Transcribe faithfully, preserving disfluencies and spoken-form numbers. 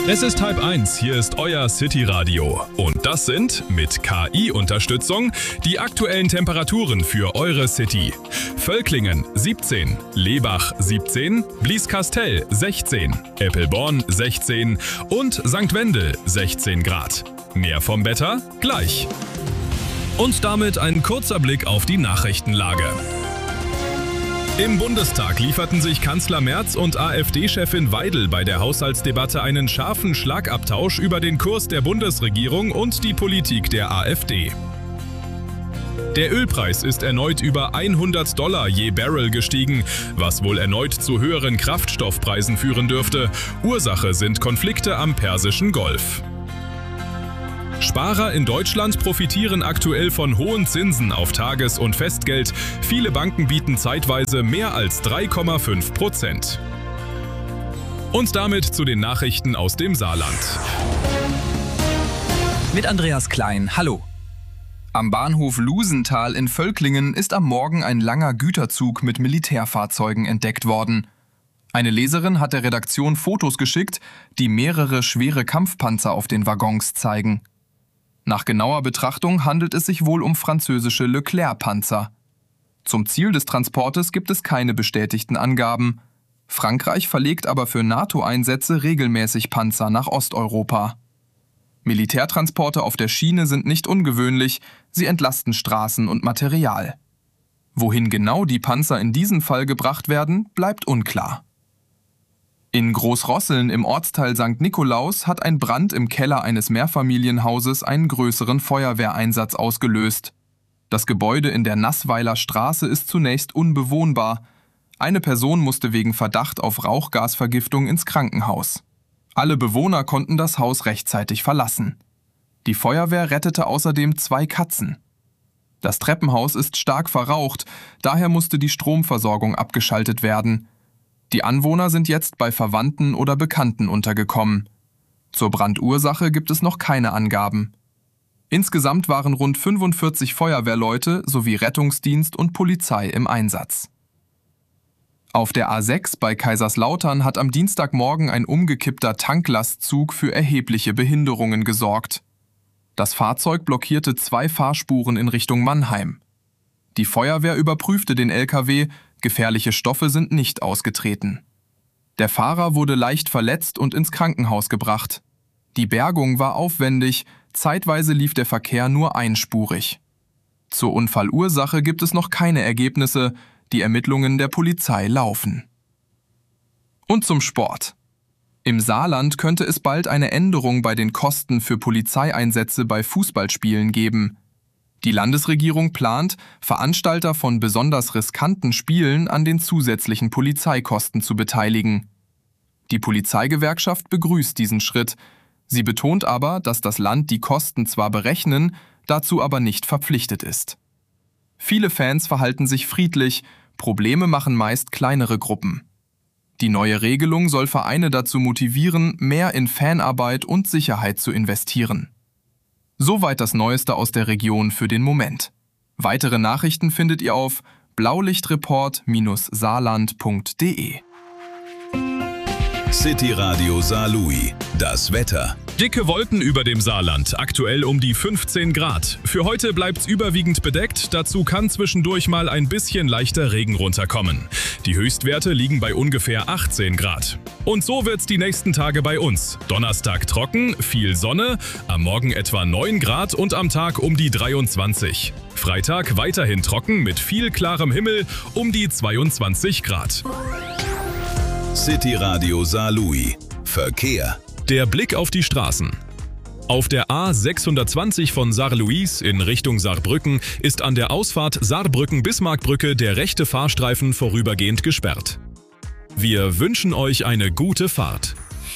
Es ist halb eins, hier ist euer City Radio. Und das sind, mit K I-Unterstützung, die aktuellen Temperaturen für eure City. Völklingen siebzehn, Lebach siebzehn, Blieskastel sechzehn, Eppelborn sechzehn und Sankt Wendel sechzehn Grad. Mehr vom Wetter gleich. Und damit ein kurzer Blick auf die Nachrichtenlage. Im Bundestag lieferten sich Kanzler Merz und AfD-Chefin Weidel bei der Haushaltsdebatte einen scharfen Schlagabtausch über den Kurs der Bundesregierung und die Politik der AfD. Der Ölpreis ist erneut über hundert Dollar je Barrel gestiegen, was wohl erneut zu höheren Kraftstoffpreisen führen dürfte. Ursache sind Konflikte am Persischen Golf. Sparer in Deutschland profitieren aktuell von hohen Zinsen auf Tages- und Festgeld. Viele Banken bieten zeitweise mehr als drei Komma fünf Prozent. Und damit zu den Nachrichten aus dem Saarland. Mit Andreas Klein, hallo. Am Bahnhof Lusenthal in Völklingen ist am Morgen ein langer Güterzug mit Militärfahrzeugen entdeckt worden. Eine Leserin hat der Redaktion Fotos geschickt, die mehrere schwere Kampfpanzer auf den Waggons zeigen. Nach genauer Betrachtung handelt es sich wohl um französische Leclerc-Panzer. Zum Ziel des Transportes gibt es keine bestätigten Angaben. Frankreich verlegt aber für NATO-Einsätze regelmäßig Panzer nach Osteuropa. Militärtransporte auf der Schiene sind nicht ungewöhnlich, sie entlasten Straßen und Material. Wohin genau die Panzer in diesem Fall gebracht werden, bleibt unklar. In Großrosseln im Ortsteil Sankt Nikolaus hat ein Brand im Keller eines Mehrfamilienhauses einen größeren Feuerwehreinsatz ausgelöst. Das Gebäude in der Nassweiler Straße ist zunächst unbewohnbar. Eine Person musste wegen Verdacht auf Rauchgasvergiftung ins Krankenhaus. Alle Bewohner konnten das Haus rechtzeitig verlassen. Die Feuerwehr rettete außerdem zwei Katzen. Das Treppenhaus ist stark verraucht, daher musste die Stromversorgung abgeschaltet werden. Die Anwohner sind jetzt bei Verwandten oder Bekannten untergekommen. Zur Brandursache gibt es noch keine Angaben. Insgesamt waren rund fünfundvierzig Feuerwehrleute sowie Rettungsdienst und Polizei im Einsatz. Auf der A sechs bei Kaiserslautern hat am Dienstagmorgen ein umgekippter Tanklastzug für erhebliche Behinderungen gesorgt. Das Fahrzeug blockierte zwei Fahrspuren in Richtung Mannheim. Die Feuerwehr überprüfte den L K W, gefährliche Stoffe sind nicht ausgetreten. Der Fahrer wurde leicht verletzt und ins Krankenhaus gebracht. Die Bergung war aufwendig, zeitweise lief der Verkehr nur einspurig. Zur Unfallursache gibt es noch keine Ergebnisse, die Ermittlungen der Polizei laufen. Und zum Sport. Im Saarland könnte es bald eine Änderung bei den Kosten für Polizeieinsätze bei Fußballspielen geben. Die Landesregierung plant, Veranstalter von besonders riskanten Spielen an den zusätzlichen Polizeikosten zu beteiligen. Die Polizeigewerkschaft begrüßt diesen Schritt. Sie betont aber, dass das Land die Kosten zwar berechnen, dazu aber nicht verpflichtet ist. Viele Fans verhalten sich friedlich, Probleme machen meist kleinere Gruppen. Die neue Regelung soll Vereine dazu motivieren, mehr in Fanarbeit und Sicherheit zu investieren. Soweit das Neueste aus der Region für den Moment. Weitere Nachrichten findet ihr auf blaulichtreport Bindestrich saarland punkt de. City Radio Saarlouis. Das Wetter. Dicke Wolken über dem Saarland, aktuell um die fünfzehn Grad. Für heute bleibt's überwiegend bedeckt, dazu kann zwischendurch mal ein bisschen leichter Regen runterkommen. Die Höchstwerte liegen bei ungefähr achtzehn Grad. Und so wird's die nächsten Tage bei uns. Donnerstag trocken, viel Sonne, am Morgen etwa neun Grad und am Tag um die dreiundzwanzig. Freitag weiterhin trocken mit viel klarem Himmel um die zweiundzwanzig Grad. City Radio Saarlouis. Verkehr. Der Blick auf die Straßen. Auf der A sechshundertzwanzig von Saarlouis in Richtung Saarbrücken ist an der Ausfahrt Saarbrücken-Bismarckbrücke der rechte Fahrstreifen vorübergehend gesperrt. Wir wünschen euch eine gute Fahrt.